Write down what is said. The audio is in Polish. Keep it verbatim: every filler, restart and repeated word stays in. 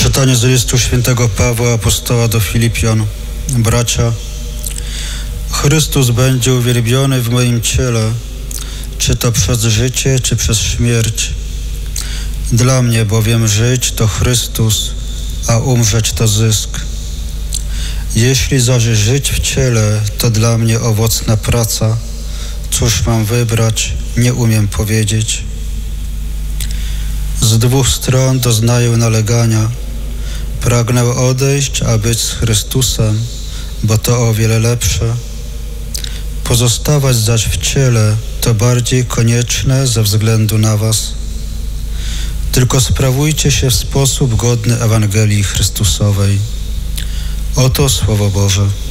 Czytanie z listu świętego Pawła apostoła do Filipian. Bracia, Chrystus będzie uwielbiony w moim ciele, czy to przez życie, czy przez śmierć. Dla mnie bowiem żyć to Chrystus, a umrzeć to zysk. Jeśli zaś żyć w ciele, to dla mnie owocna praca. Cóż mam wybrać, nie umiem powiedzieć. Z dwóch stron doznaję nalegania. Pragnę odejść, a być z Chrystusem, bo to o wiele lepsze. Pozostawać zaś w ciele to bardziej konieczne ze względu na was. Tylko sprawujcie się w sposób godny Ewangelii Chrystusowej. Oto Słowo Boże.